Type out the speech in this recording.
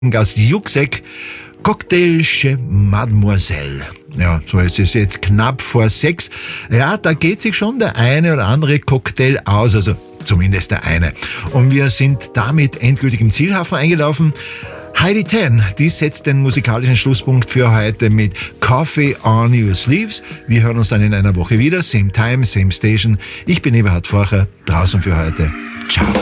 aus Juxek, Cocktail chez Mademoiselle. Ja, so ist es jetzt knapp vor 6. Ja, da geht sich schon der eine oder andere Cocktail aus, also zumindest der eine. Und wir sind damit endgültig im Zielhafen eingelaufen. Heidi Ten, die setzt den musikalischen Schlusspunkt für heute mit Coffee on Your Sleeves. Wir hören uns dann in einer Woche wieder. Same time, same station. Ich bin Eberhard Forcher, draußen für heute. Ciao.